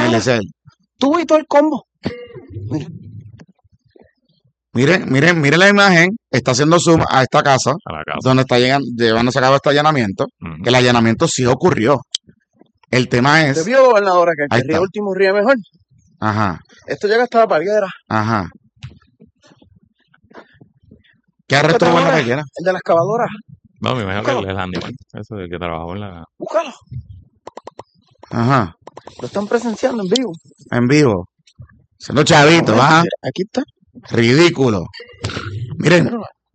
Eliezer. Tú y todo el combo. Miren la imagen. Está haciendo zoom a esta casa, A la casa. donde está llevándose a cabo este allanamiento. Ujú. Que el allanamiento sí ocurrió. El tema ¿Te es... vio, gobernadora, que el Ahí que ríe está. último ríe mejor? Ajá, Esto llega hasta la Parguera. ajá. ¿Qué arresto de guardia requiere? El de la excavadora. No, me imagino que Búscalo. es el handyman. Eso de que trabajó en la... Búscalo. Ajá, Lo están presenciando en vivo. en vivo. Siendo chavito, ajá. Aquí está. Ridículo. Miren,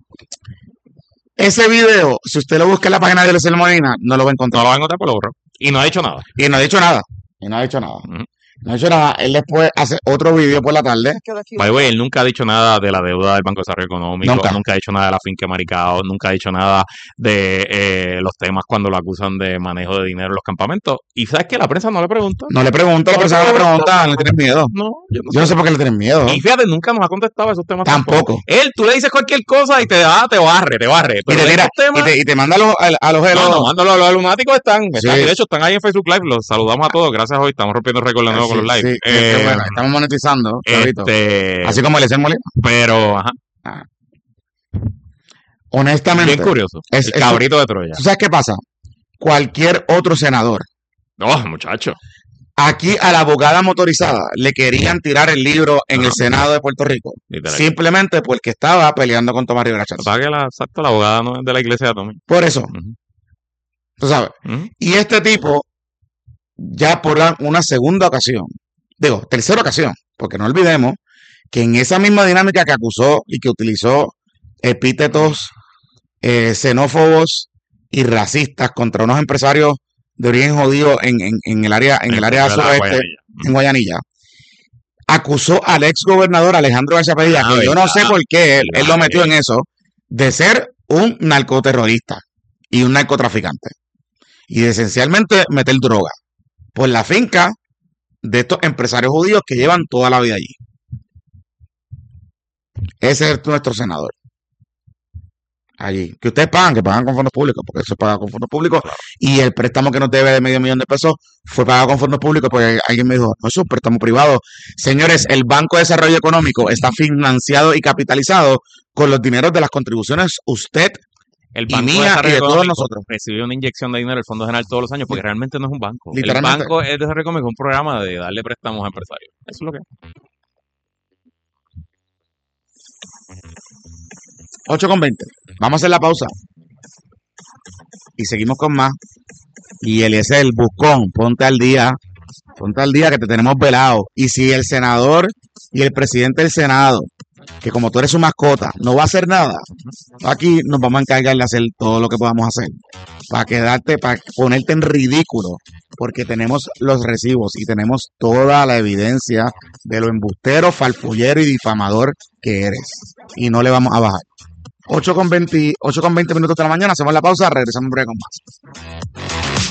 ese video, si usted lo busca en la página de Eliezer Molina, no lo va a No encontrar. lo van a encontrar por lo borró. Y no ha dicho nada. Y no ha dicho nada. Y no ha dicho nada. Ujú. No ha dicho nada. Él después hace otro video por la tarde. By the way, él nunca ha dicho nada de la deuda del Banco de Desarrollo Económico, Nunca. nunca ha dicho nada de la finca Maricao, nunca ha dicho nada de los temas cuando lo acusan de manejo de dinero en los campamentos. Y sabes que la prensa no le pregunta. No le pregunto, la persona le pregunta, le tienen miedo. No, yo Yo no sé por qué le tienen miedo. Y fíjate, nunca nos ha contestado esos temas. Tampoco. Él, tú le dices cualquier cosa y te barre. Y Pero te de tira, estos temas, y te manda a los no, helos. mándalo, los lunáticos están. Sí. De hecho, están ahí en Facebook Live. Los saludamos a todos. Gracias hoy. Estamos rompiendo récord de nuevo con los live. Sí, qué bueno, estamos monetizando, chavito. Así como Eliezer Molina. Pero, ajá, Honestamente, bien curioso. Es- el es- cabrito de Troya. ¿tú sabes qué pasa? Cualquier otro senador, No, muchacho. aquí a la abogada motorizada le querían tirar el libro en el Senado de Puerto Rico, Literal. simplemente porque estaba peleando con Tomás Rivera Chats. Lo que pasa es que exacto, la abogada no es de la iglesia de Tommy. Por eso, Ujú, tú sabes. ujú. Y este tipo, ya por una segunda ocasión, tercera ocasión, porque no olvidemos que en esa misma dinámica que acusó y que utilizó epítetos xenófobos y racistas contra unos empresarios de origen judío en el área De la suroeste, Guayanilla. en Guayanilla, acusó al ex gobernador Alejandro García Padilla, que yo no sé por qué él lo metió en eso, de ser un narcoterrorista y un narcotraficante. Y de esencialmente meter droga por la finca de estos empresarios judíos que llevan toda la vida allí. Ese es nuestro senador. Allí. Que ustedes pagan, que pagan con fondos públicos, porque eso es pagado con fondos públicos. Y el préstamo que nos debe de $500,000 fue pagado con fondos públicos, porque alguien me dijo, no, es un préstamo privado. Señores, el Banco de Desarrollo Económico está financiado y capitalizado con los dineros de las contribuciones usted El y Banco de mía y Desarrollo de todos Económico nosotros. recibe una inyección de dinero del Fondo General todos los años, porque realmente no es un banco. El Literalmente. Banco de Desarrollo Económico es un programa de darle préstamos a empresarios. Eso es lo que es. 8:20. Vamos a hacer la pausa. Y seguimos con más. Y Eliezer, buscón, ponte al día. Ponte al día que te tenemos velado. Y si el senador y el presidente del Senado, que como tú eres su mascota, no va a hacer nada, aquí nos vamos a encargar de hacer todo lo que podamos hacer. Para ponerte en ridículo. Porque tenemos los recibos y tenemos toda la evidencia de lo embustero, farfullero y difamador que eres. Y no le vamos a bajar. 8:20 minutos de la mañana, hacemos la pausa, regresamos en breve con más.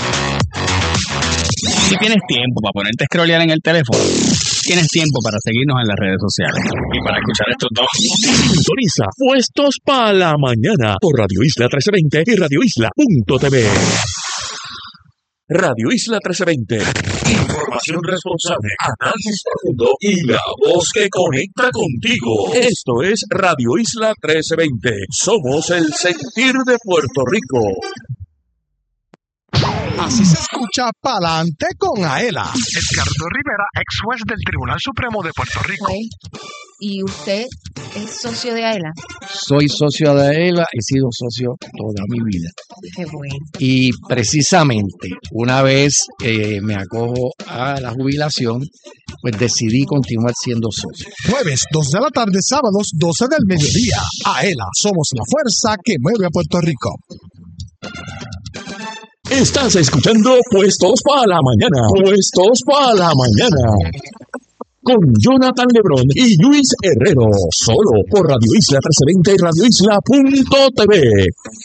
Si tienes tiempo para ponerte a scrollear en el teléfono, tienes tiempo para seguirnos en las redes sociales y para escuchar estos dos. Sintoniza Puestos para la Mañana por Radio Isla 1320 y radioisla.tv. Radio Isla 1320. Información responsable, análisis profundo y la voz que conecta contigo. Esto es Radio Isla 1320. Somos el sentir de Puerto Rico. Así se escucha Pa'lante con Aela. Edgardo Rivera, ex juez del Tribunal Supremo de Puerto Rico. ¿Y usted es socio de AELA? Soy socio de AELA, he sido socio toda mi vida. Qué bueno. Y precisamente una vez me acojo a la jubilación, pues decidí continuar siendo socio. Jueves, 2 de la tarde, sábados, 12 del mediodía. Aela, somos la fuerza que mueve a Puerto Rico. Estás escuchando Puestos para la Mañana. Puestos para la Mañana. Con Jonathan Lebrón y Luis Herrero. Solo por Radio Isla 1320 y radioisla.tv.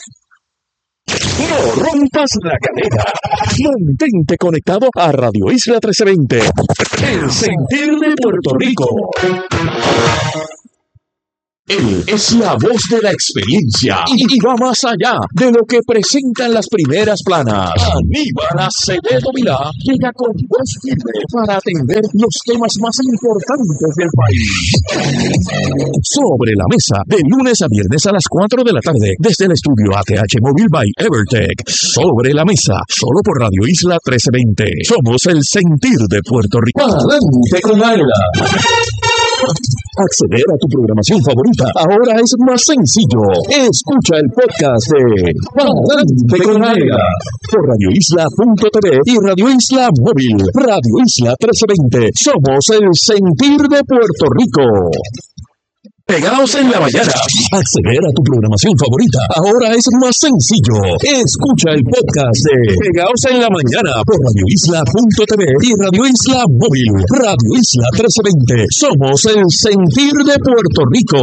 No rompas la cadena. Mantente conectado a Radio Isla 1320. El sentir de Puerto Rico. Él es la voz de la experiencia y va más allá de lo que presentan las primeras planas. Aníbal Acevedo Vilá llega con voz firme para atender los temas más importantes del país. Sobre la mesa, de lunes a viernes a las 4 de la tarde, desde el estudio ATH Móvil by Evertech. Sobre la mesa, solo por Radio Isla 1320. Somos el sentir de Puerto Rico. Adelante con Aela. Acceder a tu programación favorita ahora es más sencillo. Escucha el podcast de Adelante con Aela por radioisla.tv y Radio Isla Móvil. Radio Isla 1320. Somos el sentir de Puerto Rico. Pegados en la mañana. Acceder a tu programación favorita ahora es más sencillo. Escucha el podcast de Pegados en la mañana por radioisla.tv y Radio Isla Móvil. Radio Isla 1320. Somos el sentir de Puerto Rico.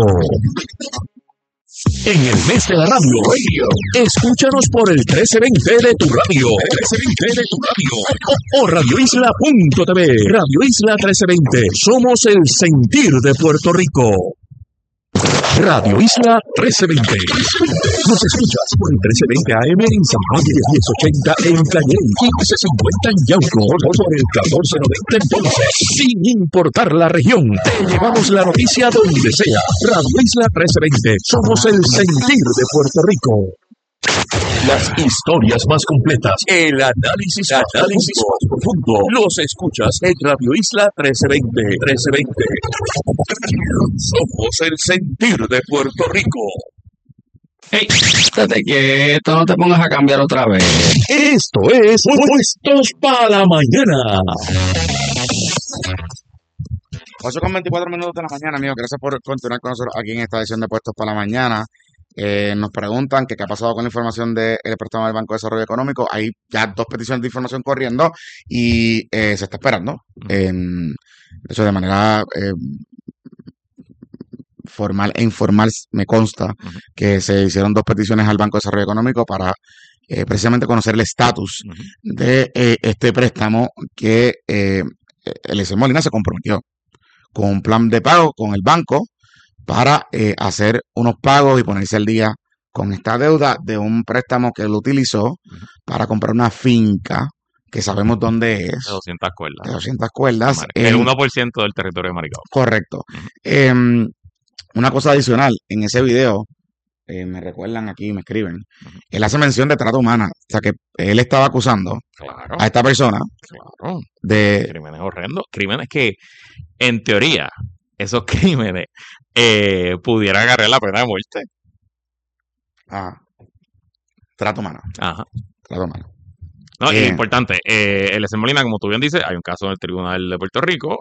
En el mes de la radio, escúchanos por el 1320 de tu radio. 1320 de tu radio. O radioisla.tv. Radio Isla 1320. Somos el sentir de Puerto Rico. Radio Isla 1320. Nos escuchas por el 1320 AM en San Juan y 1080 en Calle, 1550 en Yauco, por el 1490 en Ponce. Sin importar la región, te llevamos la noticia donde sea. Radio Isla 1320. Somos el sentir de Puerto Rico. Las historias más completas, el análisis más profundo, los escuchas en Radio Isla 1320. 1320. Somos el sentir de Puerto Rico. Hey, estate quieto, no te pongas a cambiar otra vez. Esto es Puestos para la Mañana. 8:24 de la mañana, amigo. Gracias por continuar con nosotros aquí en esta edición de Puestos para la Mañana. Nos preguntan qué ha pasado con la información del préstamo del Banco de Desarrollo Económico. Hay ya 2 peticiones de información corriendo y se está esperando. De hecho, de manera formal e informal me consta que se hicieron 2 peticiones al Banco de Desarrollo Económico para precisamente conocer el estatus de este préstamo que Eliezer Molina se comprometió con un plan de pago con el banco para hacer unos pagos y ponerse al día con esta deuda de un préstamo que él utilizó para comprar una finca que sabemos dónde es. De 200 cuerdas. De 200 cuerdas. El 1% del territorio de Maricao. Correcto. Una cosa adicional, en ese video, me recuerdan aquí, me escriben, él hace mención de trata humana. O sea que él estaba acusando a esta persona de crímenes horrendos. Crímenes que, en teoría, esos crímenes pudieran agarrar la pena de muerte. Trato humano. Ajá. Trato humano. No, y importante, Eliezer Molina, como tú bien dices, hay un caso en el Tribunal de Puerto Rico.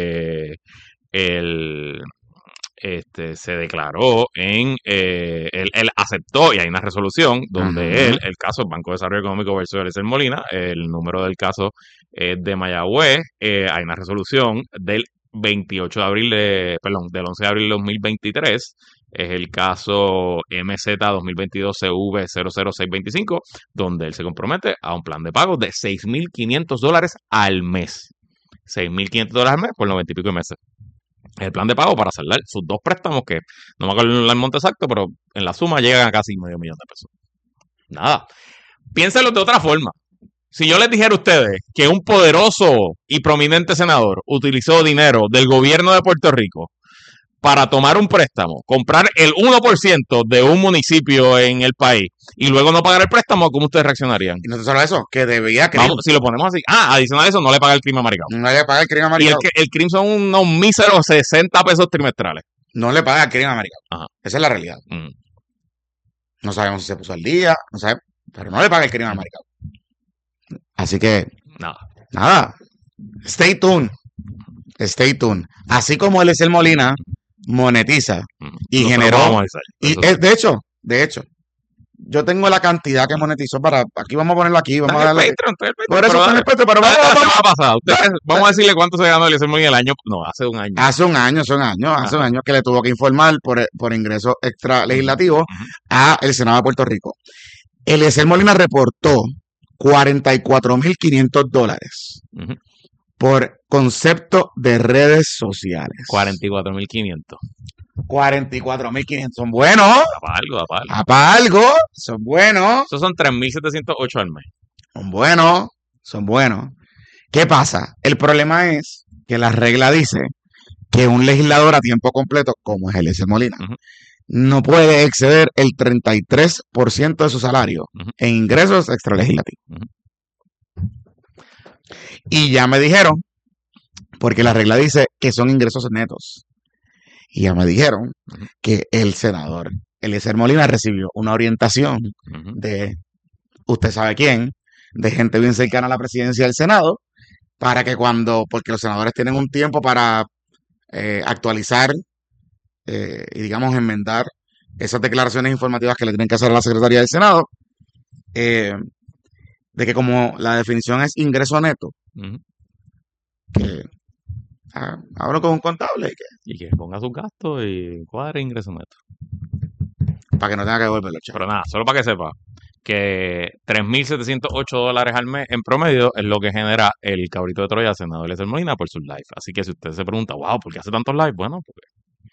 Se declaró él aceptó, y hay una resolución donde el caso, Banco de Desarrollo Económico versus Eliezer Molina, el número del caso de Mayagüez, hay una resolución del 28 de abril del 11 de abril de 2023, es el caso MZ 2022 CV 00625, donde él se compromete a un plan de pago de $6,500 al mes. $6,500 al mes por 90 y pico de meses. El plan de pago para saldar sus 2 préstamos, que no me acuerdo el monto exacto, pero en la suma llegan a casi $500,000 de pesos. Nada. Piénsenlo de otra forma. Si yo les dijera a ustedes que un poderoso y prominente senador utilizó dinero del gobierno de Puerto Rico para tomar un préstamo, comprar el 1% de un municipio en el país y luego no pagar el préstamo, ¿cómo ustedes reaccionarían? Y no solo eso, que debía que... Vamos, si lo ponemos así. Adicional a eso, no le paga el crimen a Maricao. No le paga el crimen a Maricao. Y el crimen son unos míseros 60 pesos trimestrales. No le paga el crimen a Maricao. Ajá. Esa es la realidad. No sabemos si se puso al día, no sabemos, pero no le paga el crimen a Maricao. Así que, nada. Stay tuned. Stay tuned. Así como Eliezer Molina monetiza y generó. De hecho, yo tengo la cantidad que monetizó para. Aquí vamos a ponerlo aquí. Vamos a darle. Por eso está en el Patreon, pero vamos a decirle cuánto se ganó Eliezer Molina el año. No, hace un año. Hace un año que le tuvo que informar por ingresos extra legislativos a el Senado de Puerto Rico. Eliezer Molina reportó $44,500 por concepto de redes sociales. 44,500. 44.500. Son buenos. Da para algo, da para algo. Para algo. Son buenos. Esos son 3.708 al mes. Son buenos. Son buenos. ¿Qué pasa? El problema es que la regla dice que un legislador a tiempo completo, como es Eliezer Molina, Ujú. no puede exceder el 33% de su salario Ujú. en ingresos extralegislativos. Ujú. Y ya me dijeron, porque la regla dice que son ingresos netos. Y ya me dijeron Ujú. que el senador Eliezer Molina recibió una orientación Ujú. de usted sabe quién, de gente bien cercana a la presidencia del Senado, para que porque los senadores tienen un tiempo para actualizar y digamos enmendar esas declaraciones informativas que le tienen que hacer a la Secretaría del Senado, de que como la definición es ingreso neto, Ujú. que hablo con un contable Y que ponga sus gastos y cuadre ingreso neto. para que no tenga que devolverlo, chaval. Pero nada, solo para que sepa que $3.708 al mes en promedio es lo que genera el cabrito de Troya senador Eliezer Molina por sus live. Así que si usted se pregunta, wow, ¿por qué hace tantos live? Bueno, porque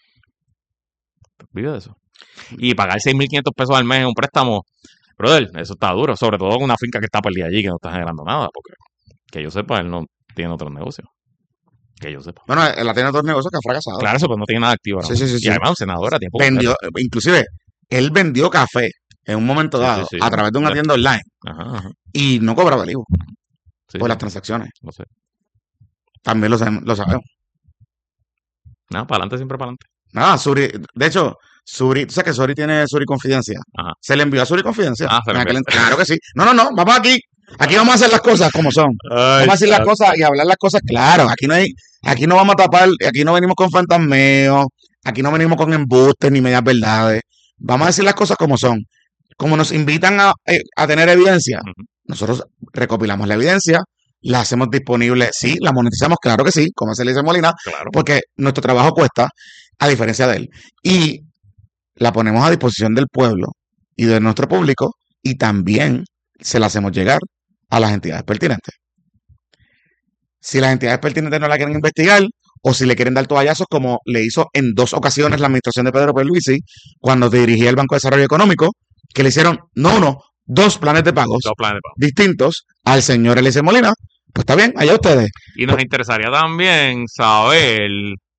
vive de eso. Y pagar 6.500 pesos al mes en un préstamo, brother, eso está duro. Sobre todo con una finca que está perdida allí que no está generando nada. Porque, que yo sepa, él no tiene otros negocios. Que yo sepa. Bueno, él tiene otros negocios que ha fracasado. Claro, eso pues no tiene nada activo ahora Sí, sí, mismo. sí, Y sí. además un senador a tiempo Vendió, completo. inclusive, él vendió café en un momento Sí, dado sí, sí. a través de una tienda online Ajá, ajá. y no cobraba el IVA Sí, por sí, las transacciones. lo sé. También lo sabemos. Nada, para adelante, siempre para adelante. Nada, Suri, de hecho, Suri, tú sabes que Suri tiene Suri Confidencia. Ajá. Se le envió a Suri Confidencia. Ah, se le En aquel envió. claro que sí. No, vamos aquí. Aquí vamos a hacer las cosas como son. Vamos a decir las cosas y hablar las cosas claro. Aquí no vamos a tapar, aquí no venimos con fantasmeos, aquí no venimos con embustes ni medias verdades. Vamos a decir las cosas como son. Como nos invitan a tener evidencia, Ujú. nosotros recopilamos la evidencia, la hacemos disponible, sí, la monetizamos, claro que sí, como se le dice Molina, Claro. porque nuestro trabajo cuesta, a diferencia de él. Y la ponemos a disposición del pueblo y de nuestro público y también se la hacemos llegar a las entidades pertinentes. Si las entidades pertinentes no la quieren investigar o si le quieren dar toallazos como le hizo en 2 ocasiones la administración de Pedro Pierluisi cuando dirigía el Banco de Desarrollo Económico, que le hicieron no uno, 2 planes de pagos Dos planes de pago. distintos al señor Eliezer Molina, pues está bien, allá ustedes. Y nos interesaría también saber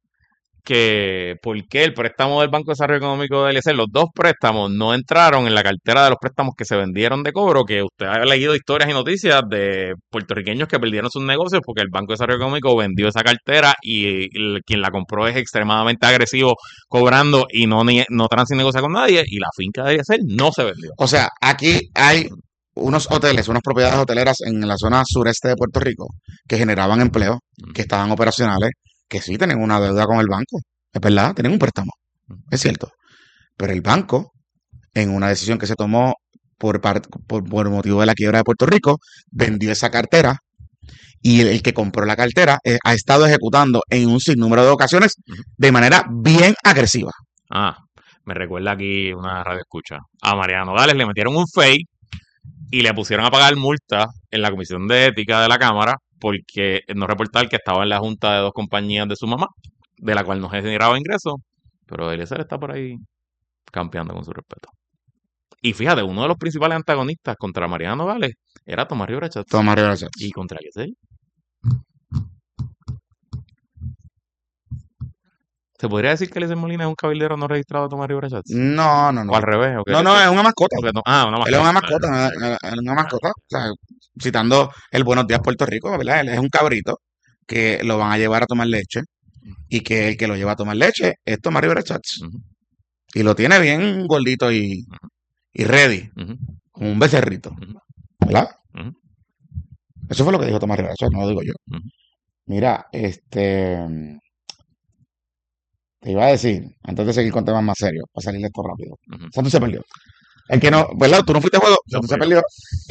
que por qué el préstamo del Banco de Desarrollo Económico de Eliezer, los 2 préstamos no entraron en la cartera de los préstamos que se vendieron de cobro, que usted ha leído historias y noticias de puertorriqueños que perdieron sus negocios porque el Banco de Desarrollo Económico vendió esa cartera y quien la compró es extremadamente agresivo cobrando y no transa y negocia con nadie y la finca de Eliezer no se vendió. O sea, aquí hay unos hoteles, unas propiedades hoteleras en la zona sureste de Puerto Rico que generaban empleo, que estaban operacionales, que sí tienen una deuda con el banco. Es verdad, tienen un préstamo. Es cierto. Pero el banco, en una decisión que se tomó por motivo de la quiebra de Puerto Rico, vendió esa cartera y el que compró la cartera ha estado ejecutando en un sinnúmero de ocasiones de manera bien agresiva. Me recuerda aquí una radio escucha. A Mariano Gales le metieron un fake y le pusieron a pagar multa en la Comisión de Ética de la Cámara porque no reportar que estaba en la junta de 2 compañías de su mamá, de la cual no generaba ingresos, pero Eliezer está por ahí campeando con su respeto. Y fíjate, uno de los principales antagonistas contra Mariano Gales era Tomás Rivera Chats. Tomás Rivera Chats. Y contra Eliezer. ¿Se podría decir que Eliezer Molina es un cabildero no registrado de Tomás Rivera Chats? No. ¿O al revés? ¿O qué? No, es una mascota. Una mascota. Él es una mascota, es una mascota. O sea, citando el Buenos Días Puerto Rico, ¿verdad? Él es un cabrito que lo van a llevar a tomar leche y que el que lo lleva a tomar leche es Tomás Rivera Chats. Y lo tiene bien gordito y ready, como un becerrito, ¿verdad? Eso fue lo que dijo Tomás Rivera Chats, no lo digo yo. Mira, te iba a decir, antes de seguir con temas más serios, para salir de esto rápido. Santos se perdió. El que no, ¿verdad? Tú no fuiste a juego, Santos se perdió.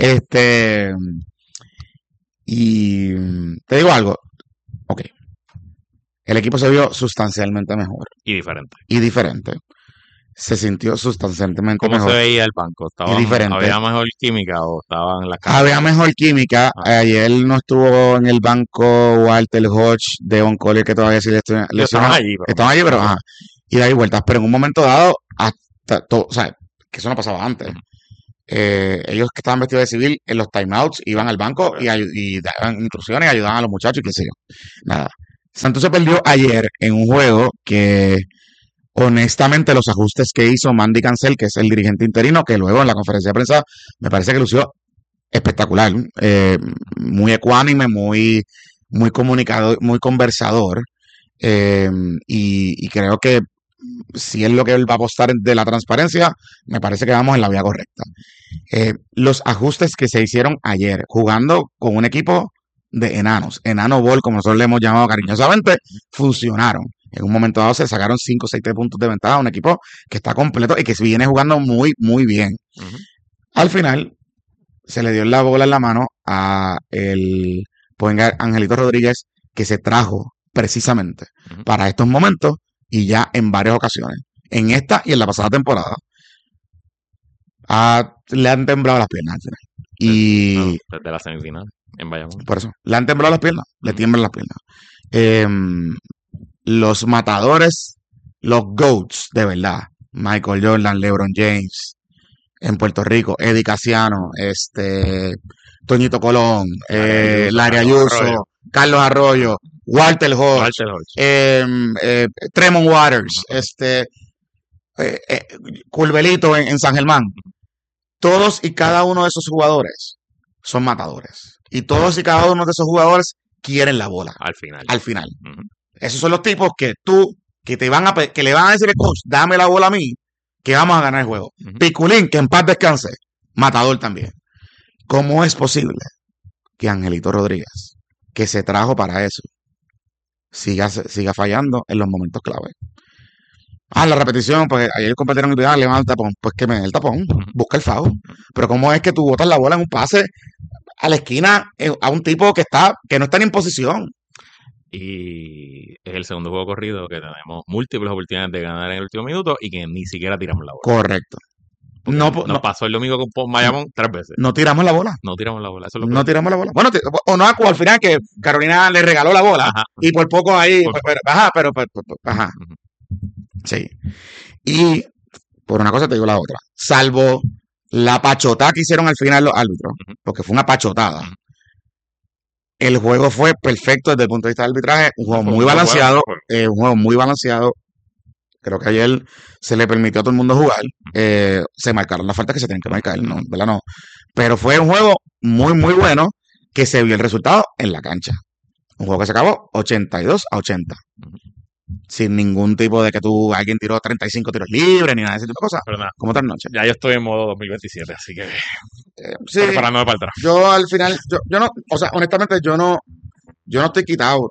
Y te digo algo. Ok. El equipo se vio sustancialmente mejor. Y diferente. Y diferente. Se sintió sustancialmente ¿Cómo mejor. se veía el banco? Y diferente. ¿Había mejor química o estaban en las casas? Había mejor química. Ayer no estuvo en el banco Walter Hodge de Collier, que todavía sí le Estaban allí, pero... Estaban allí, pero ajá. y dar vueltas, pero en un momento dado, hasta todo, o sea, que eso no pasaba antes. Ellos que estaban vestidos de civil en los timeouts iban al banco y daban instrucciones, ayudaban a los muchachos y qué sé yo. Nada. Santos se perdió ayer en un juego que honestamente los ajustes que hizo Mandy Cancel, que es el dirigente interino, que luego en la conferencia de prensa me parece que lució espectacular, muy ecuánime, muy comunicador, muy conversador, y creo que si es lo que él va a apostar de la transparencia, me parece que vamos en la vía correcta. Los ajustes que se hicieron ayer, jugando con un equipo de enanos, enano ball, como nosotros le hemos llamado cariñosamente, funcionaron. En un momento dado se sacaron 5 o 6 puntos de ventaja a un equipo que está completo y que viene jugando muy, muy bien. Al final, se le dio la bola en la mano a el Angelito Rodríguez, que se trajo precisamente para estos momentos y ya en varias ocasiones, en esta y en la pasada temporada, le han temblado las piernas al final. Y desde la semifinal en Bayamón. Por eso, le han temblado las piernas, le tiemblan las piernas. Los matadores, los GOATs, de verdad, Michael Jordan, LeBron James, en Puerto Rico, Eddie Casiano, Toñito Colón, Larry Ayuso, Carlos Arroyo, Walter Hodge, Tremont Waters, Culvelito en San Germán. Todos y cada uno de esos jugadores son matadores. Y todos y cada uno de esos jugadores quieren la bola. Al final. Esos son los tipos que le van a decir al coach, dame la bola a mí, que vamos a ganar el juego. Piculín, que en paz descanse, matador también. ¿Cómo es posible que Angelito Rodríguez, que se trajo para eso, siga fallando en los momentos clave? La repetición, pues ayer compartieron el video, le van al tapón, pues que me dé el tapón, busca el foul. Pero ¿cómo es que tú botas la bola en un pase a la esquina a un tipo que no está ni en posición? Y es el segundo juego corrido que tenemos múltiples oportunidades de ganar en el último minuto y que ni siquiera tiramos la bola. Correcto. Nos pasó el domingo con Bayamón 3 veces. No tiramos la bola. No tiramos la bola. Eso es lo no tiramos la bola. Bueno, al final que Carolina le regaló la bola. Ajá. Y por poco ahí. Pero ajá. Sí. Y por una cosa te digo la otra. Salvo la pachotada que hicieron al final los árbitros, porque fue una pachotada. El juego fue perfecto desde el punto de vista del arbitraje. Un juego muy balanceado. Un juego muy balanceado. Creo que ayer se le permitió a todo el mundo jugar. Se marcaron las faltas que se tienen que marcar, ¿no? ¿Verdad? No. Pero fue un juego muy, muy bueno que se vio el resultado en la cancha. Un juego que se acabó 82-80. Sin ningún tipo de que alguien tiró 35 tiros libres ni nada de ese tipo de cosas. Pero nada, como tal noche. Ya yo estoy en modo 2027, así que sí, preparándome para atrás. Yo al final, yo no, o sea, honestamente yo no estoy quitado.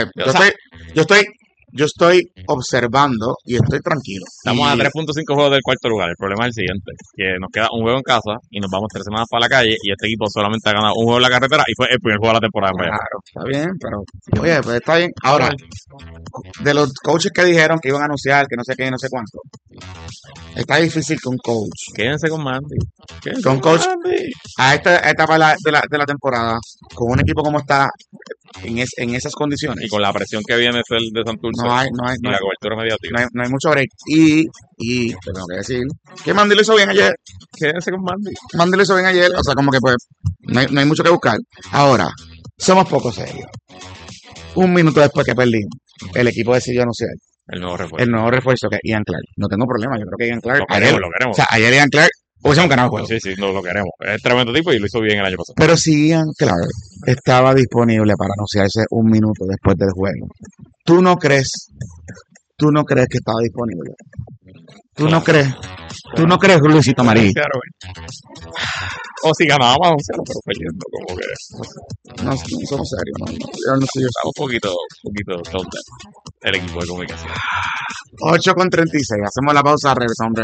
Yo estoy observando y estoy tranquilo. Estamos a 3.5 juegos del cuarto lugar. El problema es el siguiente, que nos queda un juego en casa y nos vamos 3 semanas para la calle y este equipo solamente ha ganado un juego en la carretera y fue el primer juego de la temporada. Claro, está bien, pero oye, pues está bien. Ahora, de los coaches que dijeron que iban a anunciar, que no sé qué, no sé cuánto, está difícil que un coach. Quédense con Mandy. Con coach a esta etapa de la temporada, con un equipo como está en esas condiciones. Y con la presión que viene de Santurce. No hay, la cobertura mediática. No hay mucho break. Y te tengo que decir que Mandy lo hizo bien ayer. Quédense con Mandy. Mandy lo hizo bien ayer. O sea, como que pues no hay mucho que buscar. Ahora, somos poco serios. Un minuto después que perdimos, el equipo decidió anunciar el nuevo refuerzo que es Ian Clark. No tengo problema. Yo creo que Ian Clark. Lo queremos. O sea, ayer Ian Clark hubiésemos ganado el juego. Sí, no lo queremos. Es tremendo tipo y lo hizo bien el año pasado. Pero si Ian Clark estaba disponible para anunciarse un minuto después del juego, ¿tú no crees que estaba disponible? ¿Tú no crees, Luisito Marí? O si ganábamos a 11, pero perdiendo, como que. No somos serios, no. Yo no sé. Está un poquito tonto el equipo de comunicación. 8:36. Hacemos la pausa, regresamos.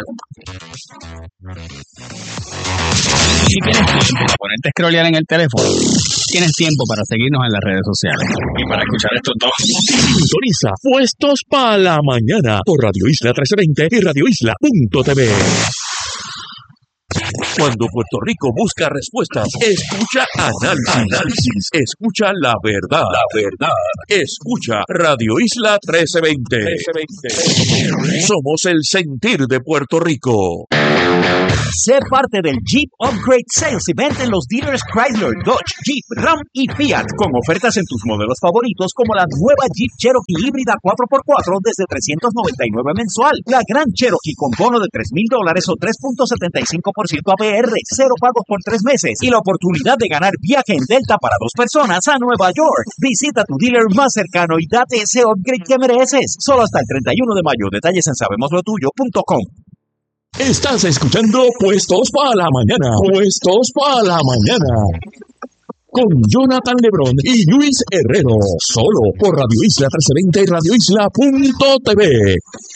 Si tienes tiempo para ponerte a scrollear en el teléfono, tienes tiempo para seguirnos en las redes sociales y para escuchar estos dos. Sintoniza Puestos para la Mañana por Radio Isla 1320 y radioisla.tv. Cuando Puerto Rico busca respuestas, escucha análisis, escucha la verdad, escucha Radio Isla 1320. Somos el sentir de Puerto Rico. Sé parte del Jeep Upgrade Sales Event en los dealers Chrysler, Dodge, Jeep, Ram y Fiat, con ofertas en tus modelos favoritos como la nueva Jeep Cherokee híbrida 4x4 desde $399 mensual, la Gran Cherokee con bono de $3,000 o 3.75% APR, 0 pagos por 3 meses y la oportunidad de ganar viaje en Delta para 2 personas a Nueva York. Visita tu dealer más cercano y date ese upgrade que mereces. Solo hasta el 31 de mayo. Detalles en sabemoslotuyo.com. Estás escuchando Puestos para la Mañana. Puestos para la Mañana. Con Jonathan Lebrón y Luis Herrero. Solo por Radio Isla 1320 y radioisla.tv.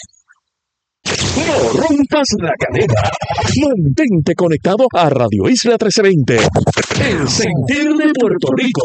No rompas la cadena. Mantente conectado a Radio Isla 1320. El sentir de Puerto Rico.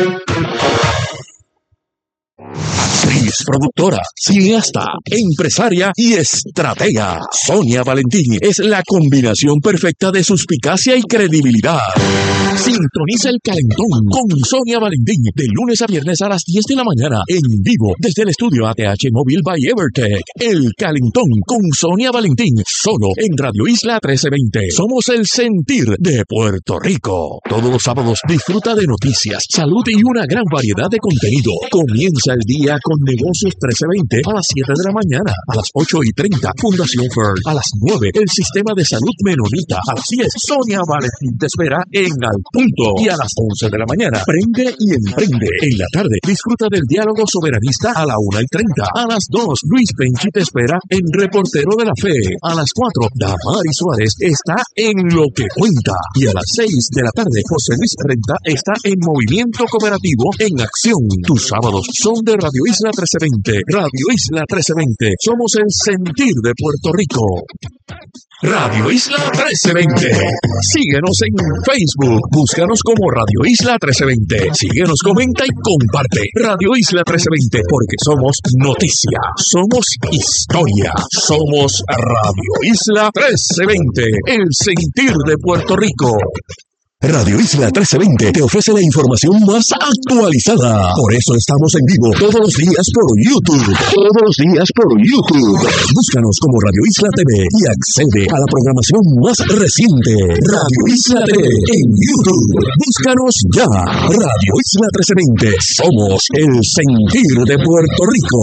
Actriz, productora, cineasta, empresaria y estratega. Sonia Valentín es la combinación perfecta de suspicacia y credibilidad. Sintoniza El Calentón con Sonia Valentín de lunes a viernes a las 10 de la mañana en vivo desde el estudio ATH Móvil by Evertech. El Calentón con Sonia Valentín solo en Radio Isla 1320. Somos el sentir de Puerto Rico. Todos los sábados disfruta de noticias, salud y una gran variedad de contenido. Comienza el día con Negocios 1320 a las 7 de la mañana, a las 8:30 Fundación Fern, a las 9 el Sistema de Salud Menonita, a las 10 Sonia Valentín te espera en Al Punto y a las 11 de la mañana Prende y Emprende. En la tarde disfruta del diálogo soberanista a la 1:30, a las 2 Luis Penchi te espera en Reportero de la Fe, a las 4 Damari Suárez está en Lo que Cuenta y a las 6 de la tarde José Luis Renta está en Movimiento Cooperativo en Acción. Tus sábados son de Radio Isla 1320. Radio Isla 1320. Somos el sentir de Puerto Rico. Radio Isla 1320. Síguenos en Facebook. Búscanos como Radio Isla 1320. Síguenos, comenta y comparte. Radio Isla 1320. Porque somos noticia. Somos historia. Somos Radio Isla 1320. El sentir de Puerto Rico. Radio Isla 1320 te ofrece la información más actualizada. Por eso estamos en vivo todos los días por YouTube. Todos los días por YouTube. Búscanos como Radio Isla TV y accede a la programación más reciente. Radio Isla TV en YouTube. Búscanos ya. Radio Isla 1320. Somos el sentir de Puerto Rico.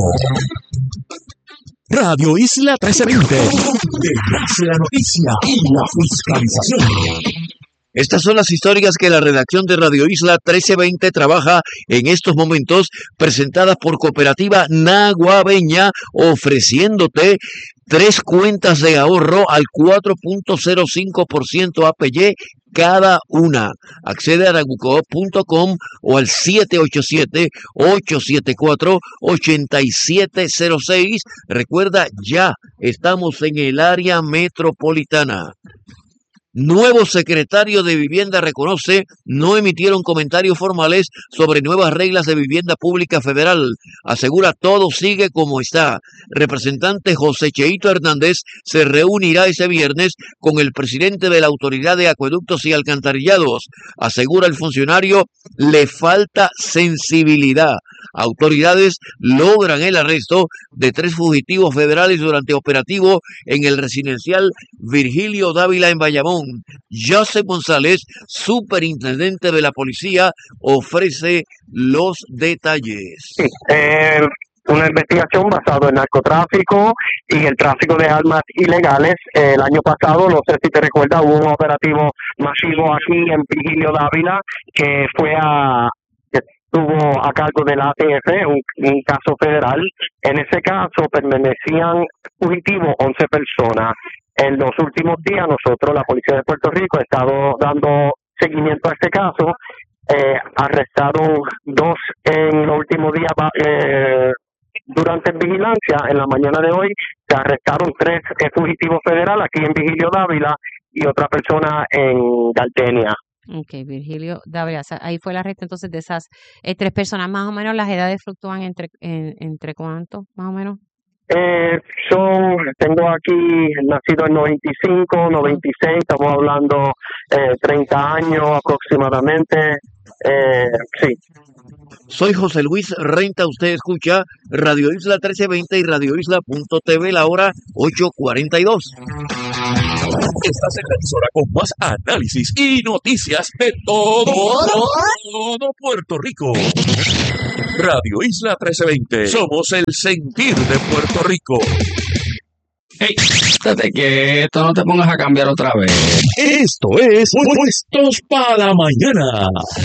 Radio Isla 1320. De la noticia y la fiscalización. Estas son las historias que la redacción de Radio Isla 1320 trabaja en estos momentos, presentadas por Cooperativa Naguabeña, ofreciéndote 3 cuentas de ahorro al 4.05% APY cada una. Accede a nagucoop.com o al 787-874-8706. Recuerda, ya estamos en el área metropolitana. Nuevo secretario de Vivienda reconoce no emitieron comentarios formales sobre nuevas reglas de vivienda pública federal. Asegura todo sigue como está. Representante José Cheito Hernández se reunirá ese viernes con el presidente de la Autoridad de Acueductos y Alcantarillados. Asegura el funcionario, le falta sensibilidad. Autoridades logran el arresto de 3 fugitivos federales durante operativo en el residencial Virgilio Dávila en Bayamón. José González, superintendente de la policía, ofrece los detalles. Sí, una investigación basada en narcotráfico y el tráfico de armas ilegales. El año pasado, no sé si te recuerdas, hubo un operativo masivo aquí en Virgilio Dávila que estuvo a cargo del ATF, un caso federal. En ese caso permanecían fugitivos 11 personas. En los últimos días nosotros, la Policía de Puerto Rico, ha estado dando seguimiento a este caso. Arrestaron 2 en los últimos días durante vigilancia. En la mañana de hoy se arrestaron 3 fugitivos federales aquí en Virgilio Dávila y otra persona en Gardenia. Ok, Virgilio Dávila, ahí fue el arresto entonces de esas 3 personas. Más o menos las edades fluctúan entre ¿cuánto? Más o menos. Tengo aquí nacido en 95, 96, estamos hablando 30 años aproximadamente. Sí. Soy José Luis Renta, usted escucha Radio Isla 1320 y radioisla.tv, la hora 8:42. Estás en la emisora con más análisis y noticias de todo Puerto Rico. Radio Isla 1320. Somos el sentir de Puerto Rico. Hey, estate quieto, no te pongas a cambiar otra vez. Esto es Puestos para la Mañana.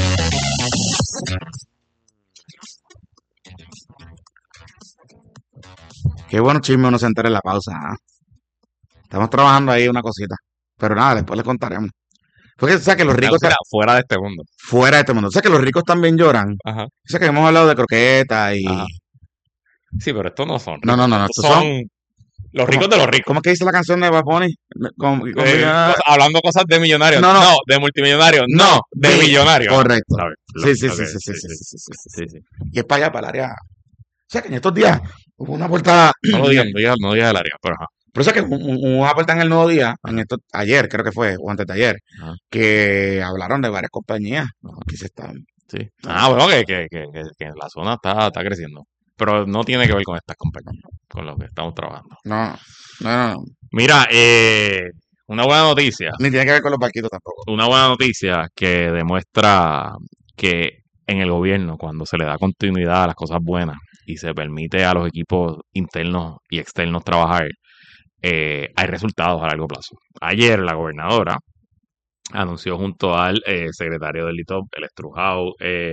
Qué bueno chisme uno se entera en la pausa. Estamos trabajando ahí una cosita. Pero nada, después les contaremos. Porque, o sea, que los ricos... Fuera de este mundo. Fuera de este mundo. O sea, que los ricos también lloran. Ajá. O sea, que hemos hablado de croquetas y... Ajá. Sí, pero estos no son ricos. No. Estos son los ricos de los ricos. ¿Cómo es que dice la canción de Bad Bunny? Hablando cosas de millonarios. No, de multimillonarios. No, de millonarios. Correcto. Sí. Y es para allá, para el área... O sea, que en estos días hubo una portada... No digas el área, pero ajá. Pero eso es que hubo una portada en el Nuevo Día, ayer creo que fue, o antes de ayer, que hablaron de varias compañías. Aquí se están... Sí. Bueno, que la zona está creciendo. Pero no tiene que ver con estas compañías, con lo que estamos trabajando. No. Mira, una buena noticia. Ni tiene que ver con los barquitos tampoco. Una buena noticia que demuestra que en el gobierno, cuando se le da continuidad a las cosas buenas y se permite a los equipos internos y externos trabajar, hay resultados a largo plazo. Ayer la gobernadora anunció junto al secretario del LITOP, el Estrujao,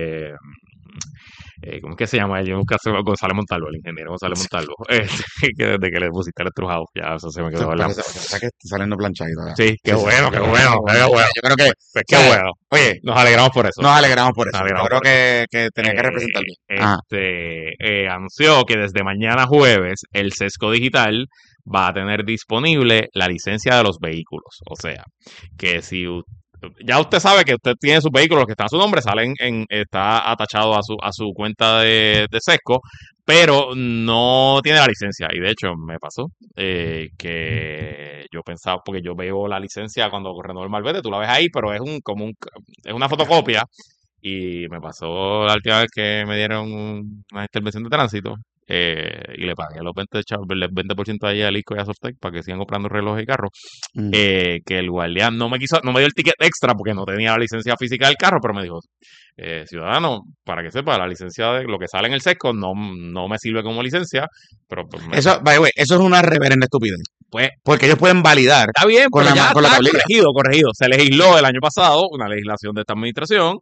¿cómo es que se llama? Yo nunca sé, González Montalvo, el ingeniero González Montalvo, que desde que le pusiste el Estrujao, ya eso se me quedó hablando. O sea que está saliendo planchadito. Sí, qué bueno. Yo creo que... Pues qué bueno. Oye, nos alegramos por eso. Yo creo que tenía que representar bien. Anunció que desde mañana jueves el Sesco Digital va a tener disponible la licencia de los vehículos. O sea, que si ya usted sabe que usted tiene sus vehículos, los que están a su nombre, está atachado a su cuenta de Sesco, pero no tiene la licencia. Y de hecho me pasó que yo pensaba, porque yo veo la licencia cuando renuevo el malvete, tú la ves ahí, pero es una fotocopia. Y me pasó la última vez que me dieron una intervención de tránsito y le pagué los 20% ahí a Lisco y a Softec para que sigan comprando relojes y carros. Que el guardián no me dio el ticket extra porque no tenía la licencia física del carro, pero me dijo, ciudadano, para que sepa, la licencia de lo que sale en el Sesco no me sirve como licencia, pero pues eso es una reverenda estupidez. Pues, porque ellos pueden validar. Está bien, con pero la tablilla. Corregido. Se legisló el año pasado una legislación de esta administración.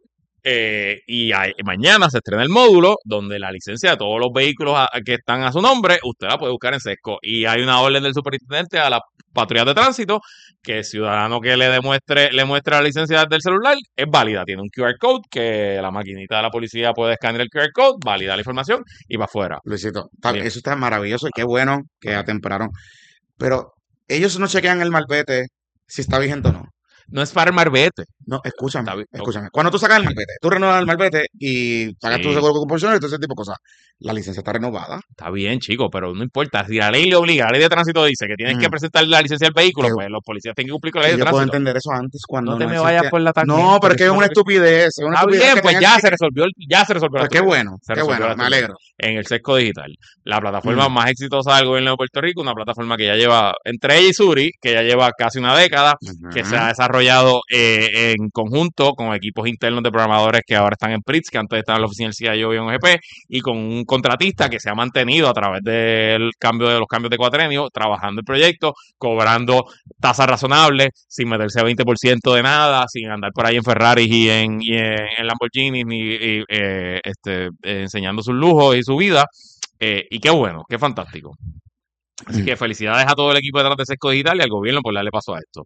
Y mañana se estrena el módulo donde la licencia de todos los vehículos que están a su nombre, usted la puede buscar en Sesco. Y hay una orden del superintendente a las patrullas de tránsito que el ciudadano que le muestre la licencia del celular es válida. Tiene un QR code que la maquinita de la policía puede escanear el QR code, valida la información y va afuera. Luisito, eso está maravilloso y qué bueno que atemperaron. Pero ellos no chequean el malvete si está vigente o no. No es para el marbete. No, escúchame. Cuando tú sacas el malvete, tú renuevas el malvete y pagas tu seguro compulsorio y todo ese tipo de cosas. La licencia está renovada. Está bien, chico, pero no importa. Si la ley le obliga, la ley de tránsito dice que tienes que presentar la licencia del vehículo, pues los policías tienen que cumplir con la ley de yo tránsito. Puedo entender eso antes cuando no te me vayas por la tangente. No, pero es que es una estupidez. Está bien, pues ya se resolvió. Pues qué bueno, me alegro. En el Sesco Digital, la plataforma más exitosa del gobierno de Puerto Rico, una plataforma que ya lleva, entre ella y Suri, que ya lleva casi una década, que se ha desarrollado en conjunto con equipos internos de programadores que ahora están en PRITS, que antes estaban en la oficina del CIO y en OGP, y con un contratista que se ha mantenido a través de los cambios de cuatrenio, trabajando el proyecto, cobrando tasas razonables, sin meterse a 20% de nada, sin andar por ahí en Ferraris y en Lamborghinis, ni enseñando sus lujos y su vida. Y qué bueno, qué fantástico. Así que felicidades a todo el equipo detrás de Sesco Digital y al gobierno por darle paso a esto.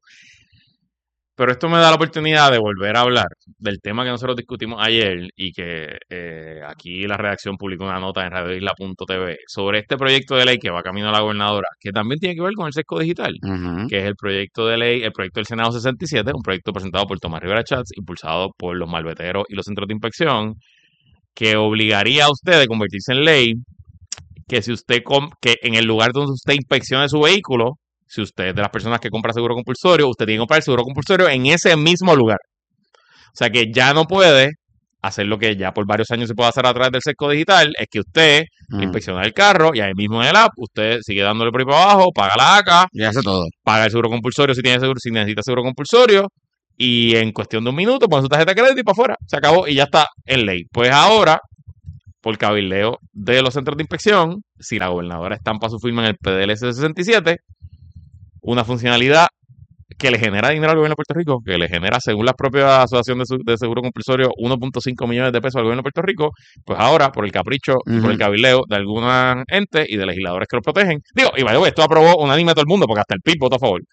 Pero esto me da la oportunidad de volver a hablar del tema que nosotros discutimos ayer y que aquí la redacción publicó una nota en radioisla.tv sobre este proyecto de ley que va camino a la gobernadora, que también tiene que ver con el Sesco Digital, que es el proyecto de ley, el proyecto del Senado 67, un proyecto presentado por Tomás Rivera Chats, impulsado por los malveteros y los centros de inspección, que obligaría a usted a convertirse en ley que si usted que en el lugar donde usted inspeccione su vehículo, si usted es de las personas que compra seguro compulsorio, usted tiene que comprar el seguro compulsorio en ese mismo lugar. O sea que ya no puede hacer lo que ya por varios años se puede hacer a través del Sesco Digital, es que usted inspecciona el carro y ahí mismo en el app usted sigue dándole por ahí para abajo, paga la ACA, y hace todo. Paga el seguro compulsorio si tiene seguro, si necesita seguro compulsorio, y en cuestión de un minuto pone su tarjeta de crédito y para afuera, se acabó y ya está en ley. Pues ahora, por cabildeo de los centros de inspección, si la gobernadora estampa su firma en el PDLS 67, una funcionalidad que le genera dinero al gobierno de Puerto Rico, que le genera, según la propia Asociación de Seguro Compulsorio, 1.5 millones de pesos al gobierno de Puerto Rico, pues ahora, por el capricho y por el cabildeo de alguna ente y de legisladores que los protegen, digo, y vaya, esto aprobó unánime todo el mundo, porque hasta el PIB votó a favor,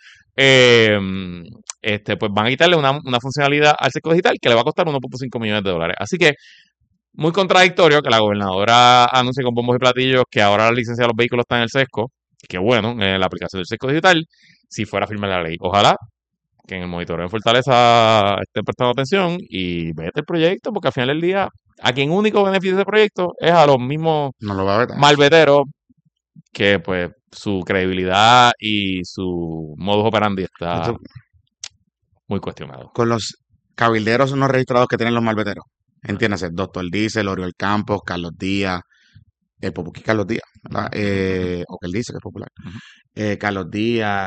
pues van a quitarle una funcionalidad al Sesco Digital que le va a costar 1.5 millones de dólares. Así que, muy contradictorio que la gobernadora anuncie con bombos y platillos que ahora la licencia de los vehículos está en el Sesco, que bueno, en la aplicación del Sesco Digital, si fuera a firmar la ley. Ojalá que en el monitoreo en Fortaleza estén prestando atención y vete el proyecto, porque al final del día, a quien único beneficia ese proyecto es a los mismos malveteros que pues su credibilidad y su modus operandi está muy cuestionado. Con los cabilderos no registrados que tienen los malveteros, entiéndase, Doctor Diesel, Oriol Campos, Carlos Díaz, el Popuquí Carlos Díaz, ¿verdad? O que él dice que es popular. Carlos Díaz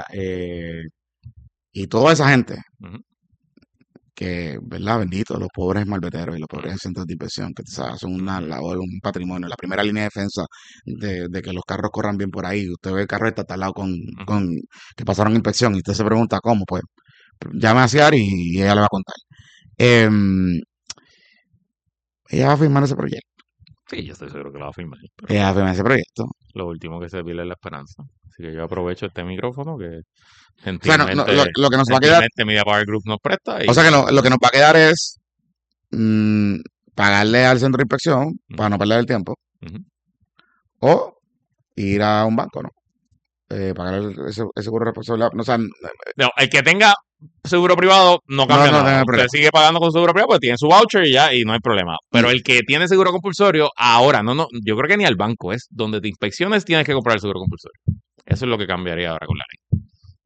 y toda esa gente que, ¿verdad? Bendito, los pobres malveteros y los pobres centros de inspección que hacen una labor, un patrimonio, la primera línea de defensa de que los carros corran bien por ahí. Usted ve el carro está talado con que pasaron inspección y usted se pregunta cómo, pues llame a Ciar y ella le va a contar. Ella va a firmar ese proyecto. Sí, yo estoy seguro que lo va a firmar. Ella va a firmar ese proyecto. Lo último que se pierde es la esperanza. Así que yo aprovecho este micrófono que gentilmente, lo que nos va a quedar, Media Power Group nos presta. O sea que lo que nos va a quedar es pagarle al centro de inspección para no perder el tiempo. O ir a un banco, ¿no? Pagar ese seguro responsable. O sea, no, el que tenga seguro privado no cambia nada. Usted sigue pagando con seguro privado porque tiene su voucher y ya, y no hay problema. Pero el que tiene seguro compulsorio, ahora, yo creo que ni al banco es donde te inspecciones tienes que comprar el seguro compulsorio. Eso es lo que cambiaría ahora con la ley.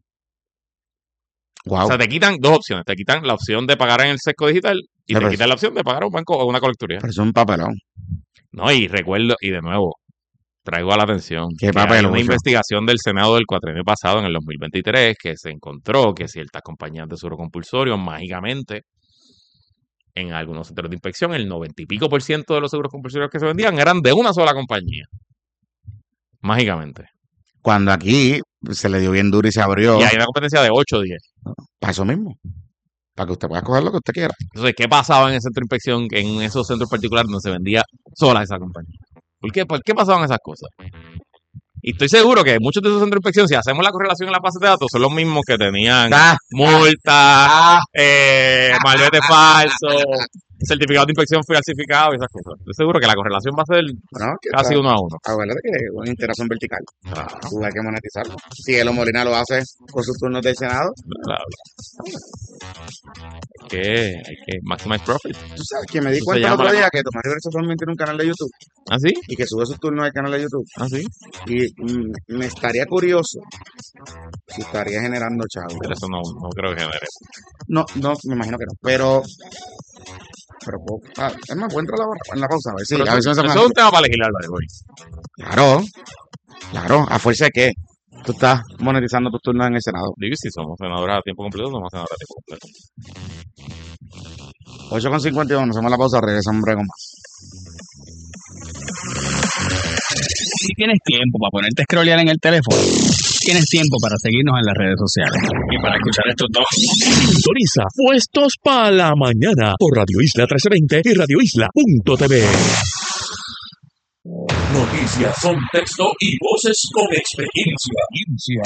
Wow. O sea, te quitan dos opciones. Te quitan la opción de pagar en el Sesco Digital y te quitan la opción de pagar a un banco o una colecturía. Pero es un papelón. No, y recuerdo, y de nuevo, traigo a la atención que hay una investigación del Senado del cuatrienio pasado, en el 2023, que se encontró que ciertas compañías de seguro compulsorio, mágicamente, en algunos centros de inspección, el 90 y pico % de los seguros compulsorios que se vendían eran de una sola compañía. Mágicamente. Cuando aquí se le dio bien duro y se abrió. Y hay una competencia de 8 o 10. Para eso mismo. Para que usted pueda coger lo que usted quiera. Entonces, ¿qué pasaba en el centro de inspección, en esos centros particulares donde se vendía sola esa compañía? ¿Por qué pasaban esas cosas? Y estoy seguro que muchos de esos centros de inspección, si hacemos la correlación en la base de datos, son los mismos que tenían multas, malvete falso, certificado de inspección falsificado y esas cosas. Estoy seguro que la correlación va a ser casi 1 a 1. Acuérdate que es una interacción vertical. Tú hay que monetizarlo. Si Elo Molina lo hace con sus turnos del Senado. Claro. Hay que maximize profit. Tú sabes que me di cuenta el otro día que Tomás Rivera Solamente tiene un canal de YouTube. ¿Ah, sí? Y que sube sus turnos al canal de YouTube. ¿Ah, sí? Y me estaría curioso si estaría generando chavos. Pero eso no creo que genere. No, me imagino que no. Pero es más, voy a entrar en la pausa. A ver si me eso es un tema para legislar, hoy. Claro. ¿A fuerza de qué? Tú estás monetizando tus turnos en el Senado. Digo, si somos senadores a tiempo completo, somos senadores a tiempo completo. 8:51, hacemos la pausa, regresamos con más. Si tienes tiempo para ponerte a scrollear en el teléfono, tienes tiempo para seguirnos en las redes sociales y para escuchar estos dos. Sintoniza Puestos para la Mañana por Radio Isla 1320 y radioisla.tv. Noticias, contexto y voces con experiencia.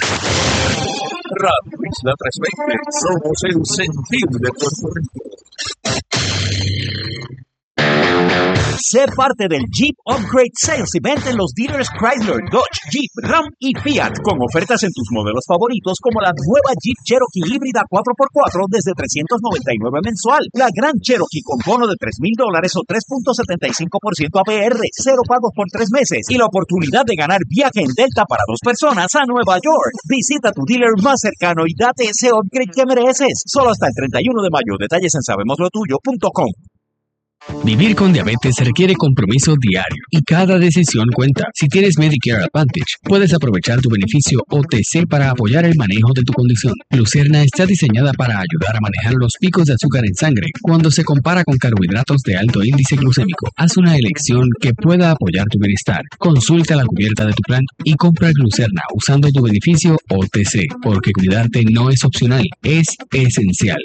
Radio Isla 1320, somos el sentir de Puerto Rico. Sé parte del Jeep Upgrade Sales Event en los dealers Chrysler, Dodge, Jeep, Ram y Fiat, con ofertas en tus modelos favoritos como la nueva Jeep Cherokee híbrida 4x4 desde $399 mensual, la Gran Cherokee con bono de $3,000 o 3.75% APR, 0 pagos por 3 meses y la oportunidad de ganar viaje en Delta para 2 personas a Nueva York. Visita tu dealer más cercano y date ese upgrade que mereces. Solo hasta el 31 de mayo. Detalles en sabemoslotuyo.com. Vivir con diabetes requiere compromiso diario y cada decisión cuenta. Si tienes Medicare Advantage, puedes aprovechar tu beneficio OTC para apoyar el manejo de tu condición. Glucerna está diseñada para ayudar a manejar los picos de azúcar en sangre cuando se compara con carbohidratos de alto índice glucémico. Haz una elección que pueda apoyar tu bienestar. Consulta la cubierta de tu plan y compra Glucerna usando tu beneficio OTC, porque cuidarte no es opcional, es esencial.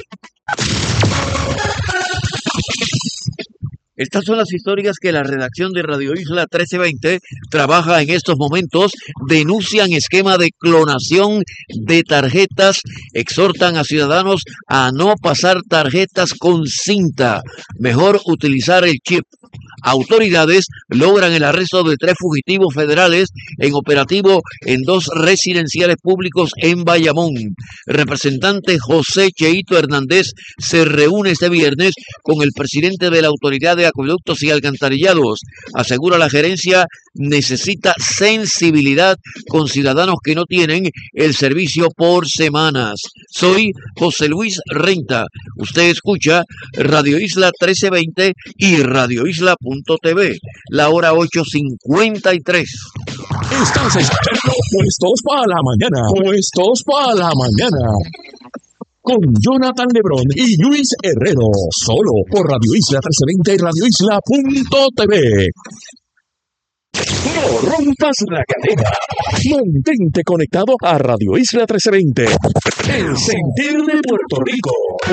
Estas son las historias que la redacción de Radio Isla 1320 trabaja en estos momentos. Denuncian esquema de clonación de tarjetas, exhortan a ciudadanos a no pasar tarjetas con cinta, mejor utilizar el chip. Autoridades logran el arresto de 3 fugitivos federales en operativo en 2 residenciales públicos en Bayamón. Representante José Cheito Hernández se reúne este viernes con el presidente de la Autoridad de Acueductos y Alcantarillados. Asegura la gerencia necesita sensibilidad con ciudadanos que no tienen el servicio por semanas. Soy José Luis Renta. Usted escucha Radio Isla 1320 y radioisla.tv. La hora 8:53. Estás escuchando Puestos para la Mañana. Puestos para la Mañana. Con Jonathan Lebrón y Luis Herrero. Solo por Radio Isla 1320 y radioisla.tv. No rompas la cadena. Mantente conectado a Radio Isla 1320. El sentir de Puerto Rico.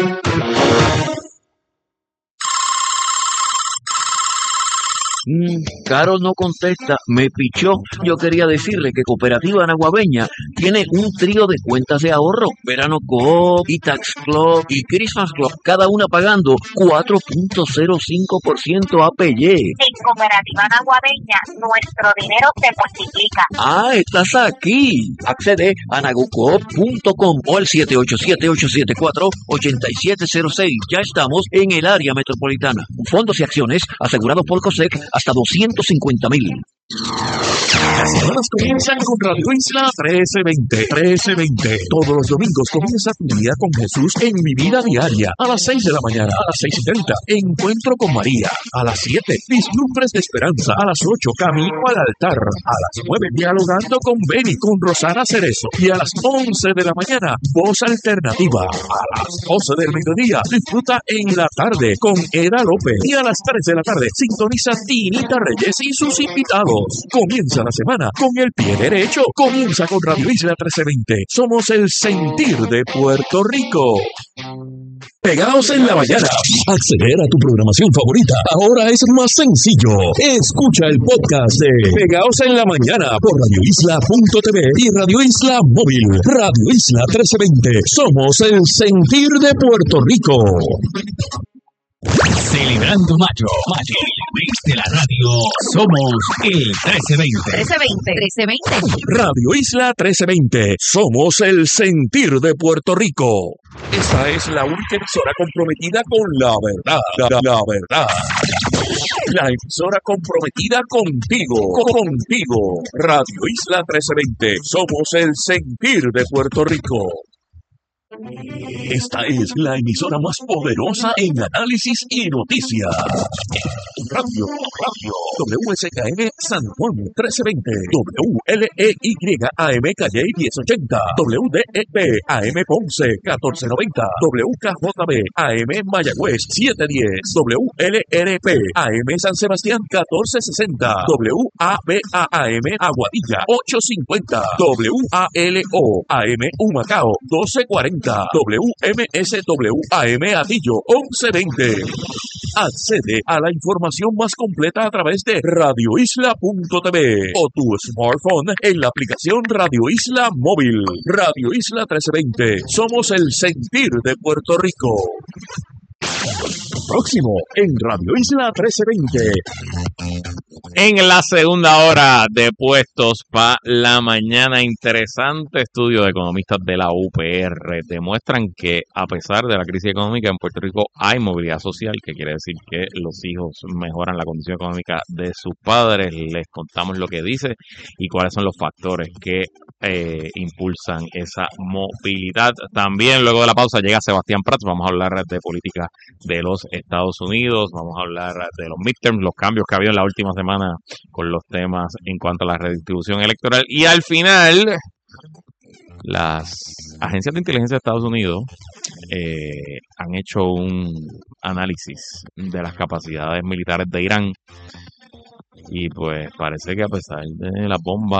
Caro no contesta, me pichó. Yo quería decirle que Cooperativa Anaguabeña tiene un trío de cuentas de ahorro. Verano Coop, Tax Club y Christmas Club, cada una pagando 4.05% APY. En Cooperativa Anaguabeña, nuestro dinero se multiplica. Ah, estás aquí. Accede a nagucoop.com o al 787-874-8706. Ya estamos en el área metropolitana. Fondos y acciones asegurados por COSEC hasta 250,000. Las semanas comienzan con Radio Isla 1320. Todos los domingos comienza tu día con Jesús en Mi Vida Diaria. A las 6 de la mañana, a las 6:30, Encuentro con María. A las 7, Vislumbres de Esperanza. A las 8, Camino al Altar. A las 9, Dialogando con Beni, con Rosana Cerezo. Y a las 11 de la mañana, Voz Alternativa. A las 12 del mediodía, disfruta en la tarde con Eda López. Y a las 3 de la tarde, sintoniza Tinita Reyes y sus invitados. Comienza la semana con el pie derecho. Comienza con Radio Isla 1320. Somos el sentir de Puerto Rico. Pegados en la mañana. Acceder a tu programación favorita ahora es más sencillo. Escucha el podcast de Pegados en la Mañana por radioisla.tv y Radio Isla Móvil. Radio Isla 1320. Somos el sentir de Puerto Rico. Celebrando mayo, el mes de la radio, somos el 1320. 1320. Radio Isla 1320. Somos el sentir de Puerto Rico. Esta es la única emisora comprometida con la verdad. La verdad. La emisora comprometida contigo. Radio Isla 1320. Somos el sentir de Puerto Rico. Esta es la emisora más poderosa en análisis y noticias. Radio WSKM San Juan 1320, WLEY AM Calle 1080, WDEP AM Ponce 1490, WKJB AM Mayagüez 710, WLRP AM San Sebastián 1460, WABA AM Aguadilla 850, WALO AM Humacao 1240, WMSWAM Atillo 1120. Accede a la información más completa a través de radioisla.tv o tu smartphone en la aplicación Radio Isla Móvil. Radio Isla 1320. Somos el sentir de Puerto Rico. próximo en Radio Isla 1320. En la segunda hora de Puestos para la Mañana, interesante estudio de economistas de la UPR demuestran que a pesar de la crisis económica en Puerto Rico hay movilidad social, que quiere decir que los hijos mejoran la condición económica de sus padres. Les contamos lo que dice y cuáles son los factores que impulsan esa movilidad. También luego de la pausa llega Sebastián Prats. Vamos a hablar de política de los Estados Unidos, vamos a hablar de los midterms, los cambios que ha habido en la última semana con los temas en cuanto a la redistribución electoral, y al final las agencias de inteligencia de Estados Unidos han hecho un análisis de las capacidades militares de Irán y pues parece que a pesar de la bomba